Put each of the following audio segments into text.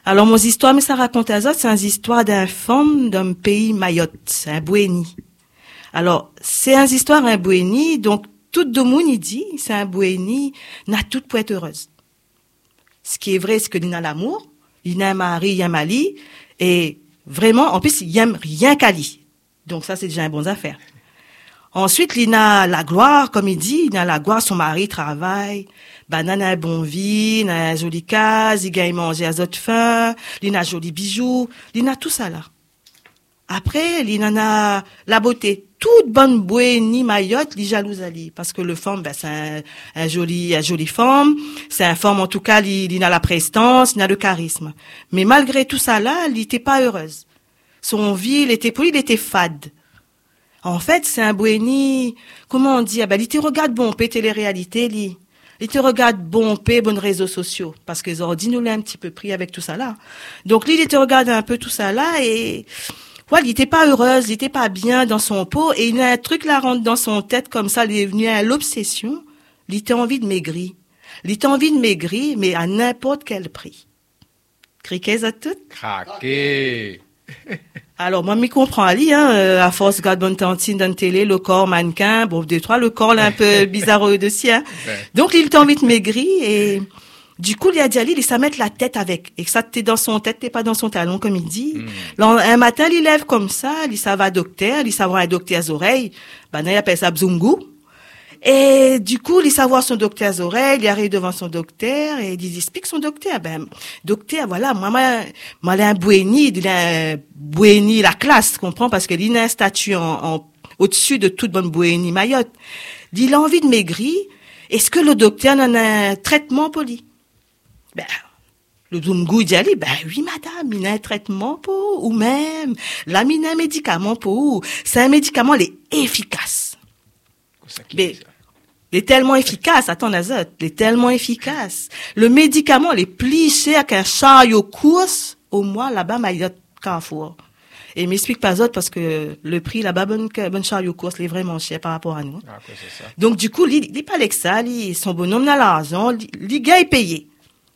Alors, mon histoire, mais ça raconte à ça, c'est une histoire d'un femme d'un pays Mayotte, un Bouéni. Alors, c'est une histoire un Bouéni, donc, tout le monde, il dit, c'est un Bouéni, n'a toute pour être heureuse. Ce qui est vrai, c'est que il a l'amour, il a un mari, il a un mari, et vraiment, en plus, il aime rien qu'à lui. Donc, ça, c'est déjà une bonne affaire. Ensuite, il a la gloire, comme il dit, il a la gloire, son mari travaille, il a un bon vie, il a une jolie case, il gagne manger à autres fins, il a un joli bijou, il a tout ça là. Après, il a la beauté. Toute bonne Bouéni Mayotte, il jalouse à lui. Parce que le femme, c'est un joli femme. C'est un femme, en tout cas, il a la prestance, il a le charisme. Mais malgré tout ça là, il était pas heureuse. Son vie, il était fade. En fait, c'est un Bouéni, comment on dit, il te regarde bon, télé-réalité, lui. Il te regarde bon, bonnes réseaux sociaux. Parce que Zordi nous l'a un petit peu pris avec tout ça là. Donc, lui, il te regarde un peu tout ça là et, ouais, il était pas heureuse, il était pas bien dans son pot et il a un truc là rentre dans son tête comme ça, il est venu à l'obsession. Il était envie de maigrir. Il était envie de maigrir, mais à n'importe quel prix. Criquez à tout? Craqué! Alors, moi, m'y comprends, Ali, à force de garder bonne tantine dans la télé, le corps mannequin, bon, deux, trois, le corps, là, un peu bizarre de sien. Ouais. Donc, il t'a envie de maigrir et, du coup, il a dit à lui, il s'est mettre la tête avec. Et que ça, t'es dans son tête, t'es pas dans son talon, comme il dit. Un matin, il lève comme ça, il s'en va à docteur, il s'en va à un docteur aux oreilles. Ben, il appelle ça bzungu. Et du coup, il savoir son docteur aux oreilles, il arrive devant son docteur et il explique son docteur. Ben, docteur, voilà, moi, j'ai un Bouéni, la classe, comprends, parce qu'il a un statut au-dessus de toute bonne Bouéni Mayotte. Il a envie de maigrir. Est-ce que le docteur en a un traitement pour lui? Ben, le Zumgou dit, oui, madame, il a un traitement pour, ou même, là, il a un médicament pour, c'est un médicament, il est efficace. Mais, il est tellement efficace, attends, Nazot, il est tellement efficace. Le médicament, il est plus cher qu'un chariot course, au mois, là-bas, Mayotte, Carrefour. Et m'explique pas autre parce que le prix là-bas, bonne chariot course, il est vraiment cher par rapport à nous. Ah, quoi, c'est ça. Donc, du coup, il est pas avec ça, son bonhomme n'a l'argent, le gars est payé.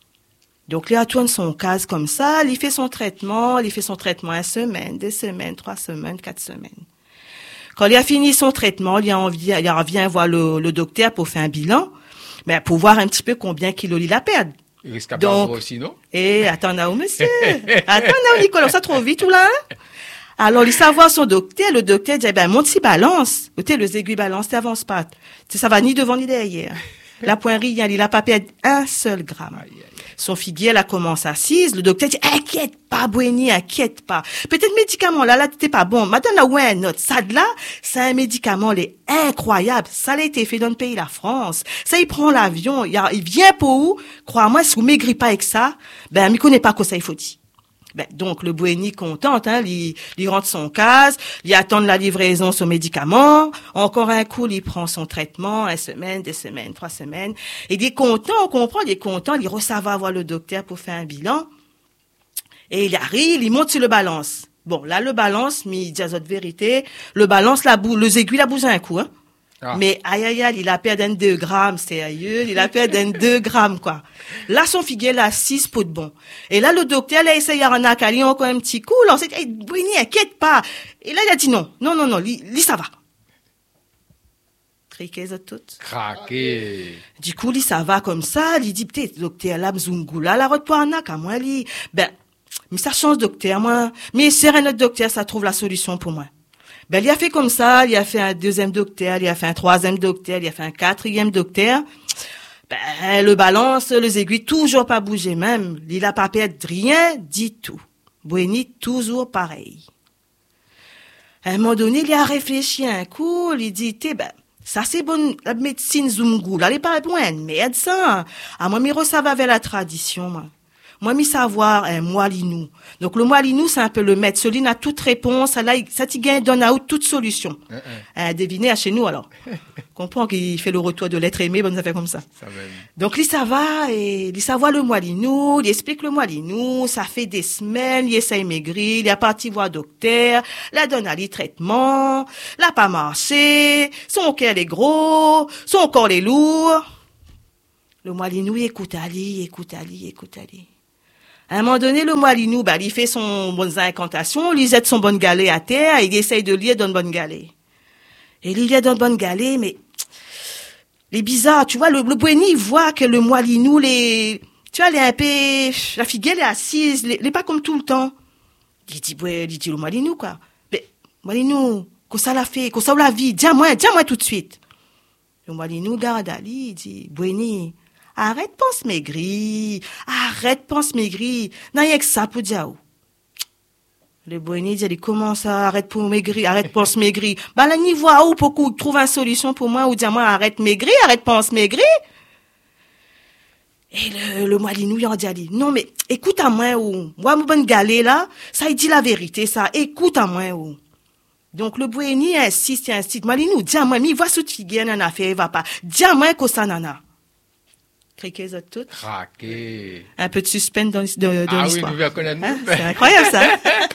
Donc, il tourne son case comme ça, il fait son traitement, une semaine, 2 semaines, 3 semaines, 4 semaines. Quand il a fini son traitement, il revient voir le docteur pour faire un bilan, mais pour voir un petit peu combien kilos il a perdu. Il risque à perdre aussi, non? Attends, là, monsieur. Attends, là, Nicolas, ça trop vite, ou là, hein? Alors, il savoir son docteur, le docteur dit, monte si balance. Les aiguilles balance, t'avances pas. Ça va ni devant ni derrière. La poignée, il a pas perdu un seul gramme. Son figuier, elle a commencé assise. Le docteur dit, inquiète pas, Bouéni, inquiète pas. Peut-être médicament, là, t'es pas bon. Madame, là, ouais, note. Ça, là, c'est un médicament, il est incroyable. Ça a été fait dans le pays, la France. Ça, il prend l'avion, il vient pour où? Crois-moi, si vous maigrez pas avec ça, il connaît pas quoi ça, il faut dire. Donc, le Bouéni contente, il rentre son case, il attend la livraison, son médicament. Encore un coup, il prend son traitement, 1 semaine, 2 semaines, 3 semaines. Et il est content, on comprend, il est content, il recevra voir le docteur pour faire un bilan. Et il arrive, il monte sur le balance. Bon, là, le balance, mais il dit à votre vérité, le balance, les aiguilles, la bougé un coup, hein. Ah. Mais aïe, il a perdu 2 grammes, sérieux, il a perdu 2 grammes, quoi. Là, son figuier, là, 6 pots de bon. Et là, le docteur, là, essaye à renacalier encore un petit coup, là, on s'est dit, hey, Bouéni, inquiète pas. Et là, il a dit non, ça va. Criquez à tout. Craqué. Du coup, ça va comme ça, il dit, peut-être, docteur, là, mzungu, là, la repoanac, à moi, mais ça change, docteur, moi. Mais c'est un autre docteur, ça trouve la solution pour moi. Il a fait comme ça, il a fait un 2e docteur, il a fait un 3e docteur, il a fait un 4e docteur. Le balance, les aiguilles, toujours pas bougé même. Il a pas perdu rien du tout. Bouéni, toujours pareil. À un moment donné, il a réfléchi un coup, il dit, ça c'est bon, la médecine Zumgou, là, elle est pas bonne, mais aide ça. Moi, ça va vers la tradition, moi. Moi, savoir un moilinou. Donc, le moilinou, c'est un peu le maître. Celui n'a toute réponse. Ça t'y gagne, donne à toute solution. Devinez à chez nous, alors. Comprends qu'il fait le retour de l'être aimé, bonne affaire comme ça. Donc, ça va, et il savoir le moilinou, il explique le moilinou, ça fait des semaines, il essaye maigrir, il est parti voir docteur, la donne à lui traitement, l'a pas marché, son cœur est gros, son corps est lourd. Le moilinou, écoute Ali. À un moment donné, le Mwalinou, bah, il fait son bonne incantation, il jette son bonne galée à terre, il essaye de lier dans une bonne galée. Et il liait dans une bonne galée, mais il est bizarre, tu vois, le Bouéni, il voit que le Mwalinou, tu vois, elle est un peu, la fille, elle est assise, elle est pas comme tout le temps. Il dit, le Mwalinou, quoi. Mais, Mwalinou, qu'est-ce ça l'a fait, qu'est-ce ça l'a vie, dis-moi tout de suite. Le Mwalinou garde Ali, il dit, Bouéni, arrête, pense maigri. Non, il y a que ça pour dire. Le Bouéni dit, il commence à arrête pour maigrir, arrête, pense maigri. Bah, là, il voit où pour qu'on trouve une solution pour moi, ou dire moi, arrête maigri, arrête, pense maigri. Et le Mwalinou, il en dit, non, mais, écoute à moi, ou, moi, mon bonne galée, là, ça, il dit la vérité, ça, écoute à moi, ou. Donc, le Bouéni insiste. Mwalinou, dis à moi, mais, vois ce figuier, n'en a fait, va pas. Dis à moi, que ça, nana. Criquez ça tout. Craqué. Un peu de suspense dans l'histoire. Ah oui, nous bien connaître. Hein? C'est incroyable, ça.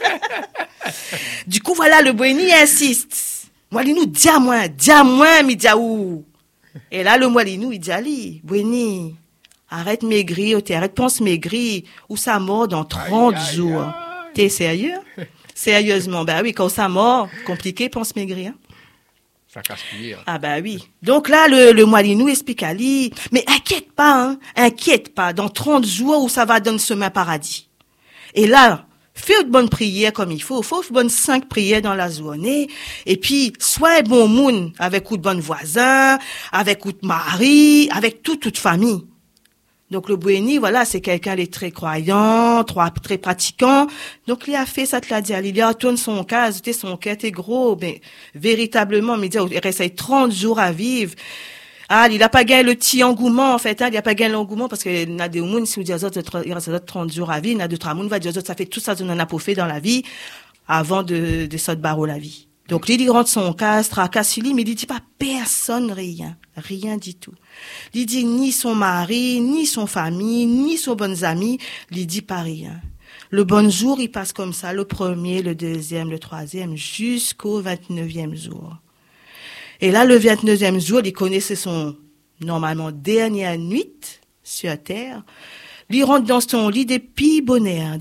Du coup, voilà, le Bouéni insiste. Mwalinou, dis à moi, mais dis à où? Et là, le Mwalinou, il dit, Ali, Bouéni, arrête maigrir, arrête pense maigrir, ou ça mort dans 30 jours. T'es sérieux? Sérieusement, ben oui, quand ça mort, compliqué, pense maigrir. Hein? Ça casse-pied. Ah bah oui. Donc là, le Mwalinou explique à Ali, mais inquiète pas, dans 30 jours où ça va donner chemin paradis. Et là, fais une bonne prière comme il faut bonne 5 prières dans la journée, et puis, sois un bon moun avec ou de bonnes voisins, avec ou de mari, avec toute famille. Donc le Bouéni, voilà, c'est quelqu'un de très croyant, très pratiquant. Donc il a fait ça, te l'a dit. Il a retourné son cas, son cœur était gros, mais véritablement, il dit, il reste 30 jours à vivre. Ah, il a pas gagné le petit engouement, en fait, hein, il a pas gagné l'engouement parce que il y a des gens, si vous dites, il reste 30 jours à vivre, il y a d'autres gens, va dire, ça fait tout ça, on en a pour fait dans la vie, avant de sortir barreau la vie. Donc, il rentre son cas, tracasse, mais il dit pas personne, rien du tout. Il dit ni son mari, ni son famille, ni son bonnes amis, il dit pas rien. Le bon jour, il passe comme ça, le premier, le deuxième, le troisième, jusqu'au 29e jour. Et là, le 29e jour, il connaissait son, normalement, dernière nuit sur terre. Il rentre dans son lit des pis bonheurs.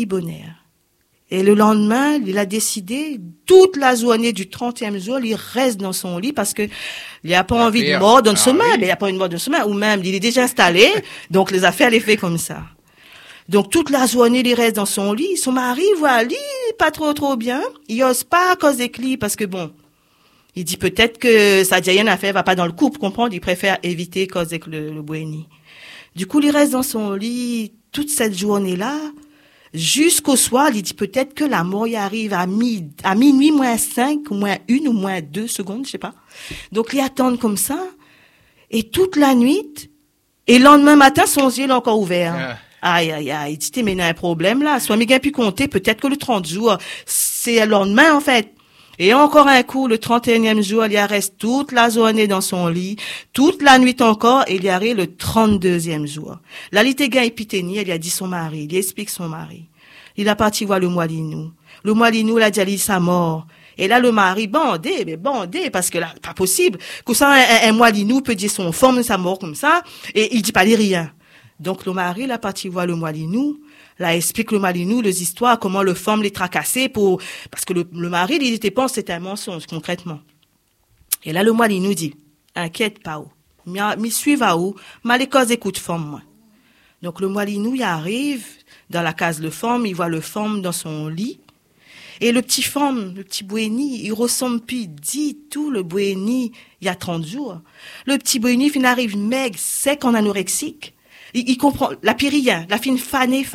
Et le lendemain, il a décidé, toute la journée du 30e jour, il reste dans son lit parce que il n'a pas envie de mort dans le sommeil, mais il n'a pas envie de mort dans le sommeil, ou même, il est déjà installé, donc les affaires, les fait comme ça. Donc, toute la journée, il reste dans son lit. Son mari, voilà, pas trop bien. Il ose pas à cause des clés parce que bon, il dit peut-être que ça n'a rien à faire, va pas dans le couple, comprendre, il préfère éviter cause avec le Bouéni. Du coup, il reste dans son lit toute cette journée-là. Jusqu'au soir, il dit peut-être que la mort y arrive à minuit moins 5, moins 1 ou moins 2 secondes, je sais pas. Donc, il attend comme ça. Et toute la nuit. Et le lendemain matin, son yeux est encore ouvert. Aïe. Il dit, mais il y a un problème là. Soit Miguel pu compter, peut-être que le 30 jours, c'est le lendemain, en fait. Et encore un coup, le 31e jour, il reste toute la journée dans son lit, toute la nuit encore, et il y arrive le 32e jour. Là, il était gain épithénie, il a dit son mari, il explique son mari. Il a parti voir le Mwalinou. Le Mwalinou, il a dit sa mort. Et là, le mari, bandé, parce que là, pas possible. Que ça, un Mwalinou peut dire son forme, sa mort comme ça, et il dit pas rien. Donc, le mari, il a parti voir le Mwalinou. Là, explique le Mwalinou les histoires, comment le femme les tracassait parce que le mari, il était pas, c'était un mensonge, concrètement. Et là, le Mwalinou dit, inquiète pas, m'y suive à où, les causes écoute femme, moi. Donc, le Mwalinou, il arrive dans la case de femme, il voit le femme dans son lit. Et le petit Bouéni, il ressemble plus, dit tout le Bouéni, il y a 30 jours. Le petit Bouéni, il arrive maigre, sec, en anorexique. Il comprend, la pyrien, la fine fanée.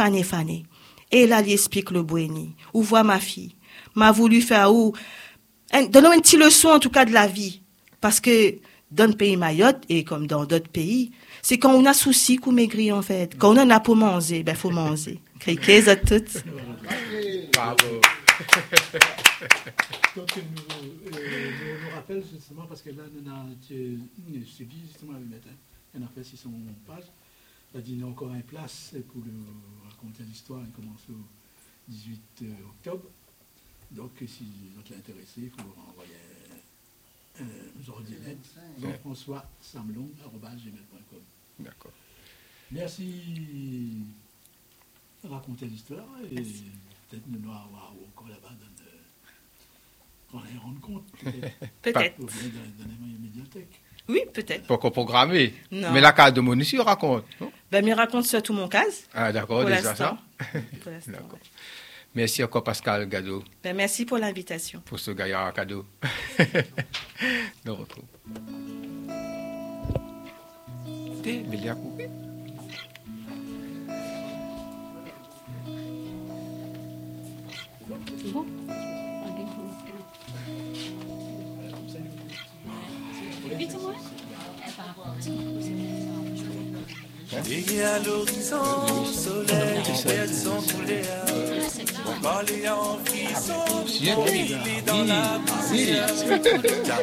Et là, il explique le Bouéni. Où voit ma fille? M'a voulu faire donne-nous une petite leçon, en tout cas, de la vie. Parce que, dans le pays Mayotte, et comme dans d'autres pays, c'est quand on a souci qu'on maigrit, en fait. Quand on en a pour manger, faut manger. Criquez à toutes. Bravo. Donc, nous rappelle justement, parce que là, nous avons suivi justement le matin, on a fait 600 pages. La dîner encore en place pour le raconter l'histoire. Elle commence au 18 octobre. Donc, si vous êtes intéressé, il faut envoyer un ordinateur, Jean-François Samlon@gmail.com. D'accord. Merci. raconter l'histoire et peut-être nous allons avoir encore là-bas qu'on aille rendre compte. Peut-être. Ou bien dans les médiathèques. Oui, peut-être. Pas encore programmé. Non. Mais la carte de mon ici, on raconte. Non? Ben, je raconte surtout mon cas. Ah, d'accord, Pour déjà l'instant. ça. Pour l'instant, D'accord. ouais. Merci encore, Pascal Gado, Ben, merci pour l'invitation. pour ce gaillard cadeau. Nous retrouve. Lélia Coupé. Et à l'horizon, soleil, elles sont coulées. Quand les en frisson, il est dans la poussière.